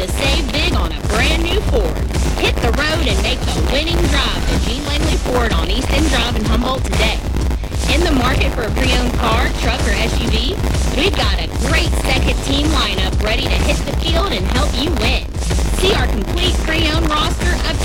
to save big on a brand new Ford. Hit the road and make the winning drive to Gene Langley Ford on East End Drive in Humboldt today. In the market for a pre-owned car, truck, or SUV? We've got a great second team lineup ready to hit the field and help you win. See our complete pre-owned roster of